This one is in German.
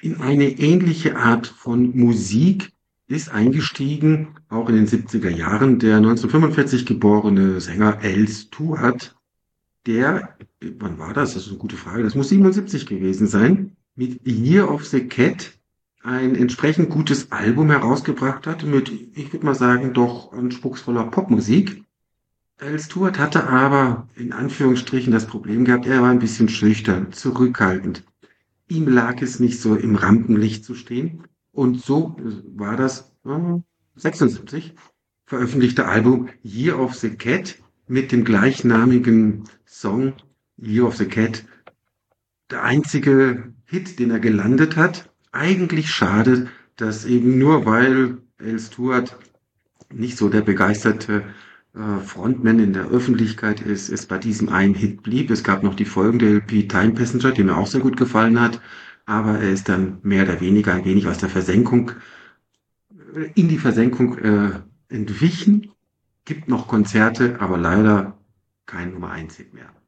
in eine ähnliche Art von Musik ist eingestiegen, auch in den 70er Jahren, der 1945 geborene Sänger Al Stewart, der, wann war das? Das ist eine gute Frage. Das muss 77 gewesen sein, mit Year of the Cat ein entsprechend gutes Album herausgebracht hat mit, ich würde mal sagen, doch anspruchsvoller Popmusik. Al Stewart hatte aber in Anführungsstrichen das Problem gehabt, er war ein bisschen schüchtern, zurückhaltend. Ihm lag es nicht so im Rampenlicht zu stehen. Und so war das 76 veröffentlichte Album Year of the Cat mit dem gleichnamigen Song Year of the Cat. Der einzige Hit, den er gelandet hat. Eigentlich schade, dass eben nur weil Al Stewart nicht so der begeisterte Frontman in der Öffentlichkeit ist, es bei diesem einen Hit blieb. Es gab noch die folgende LP Time Passenger, die mir auch sehr gut gefallen hat, aber er ist dann mehr oder weniger ein wenig aus der Versenkung, in die Versenkung entwichen. Gibt noch Konzerte, aber leider kein Nummer 1 Hit mehr.